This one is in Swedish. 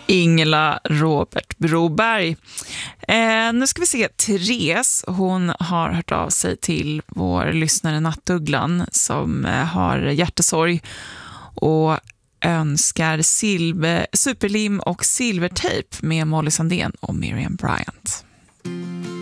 Ingela Robert Broberg. Nu ska vi se, Therese, hon har hört av sig till vår lyssnare Nattugglan som har hjärtesorg och önskar superlim och silvertejp med Molly Sandén och Miriam Bryant.